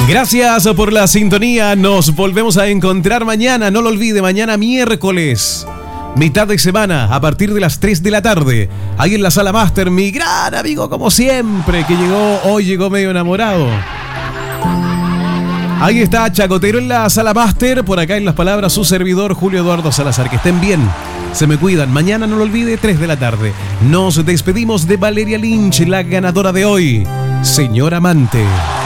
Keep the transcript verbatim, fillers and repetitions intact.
Gracias por la sintonía. Nos volvemos a encontrar mañana. No lo olvide, mañana miércoles, mitad de semana, a partir de las tres de la tarde. Ahí en la sala máster, mi gran amigo como siempre, que llegó, hoy llegó medio enamorado. Ahí está Chacotero en la sala máster. Por acá en las palabras su servidor Julio Eduardo Salazar. Que estén bien, se me cuidan. Mañana no lo olvide, tres de la tarde. Nos despedimos de Valeria Lynch, la ganadora de hoy, Señor Amante.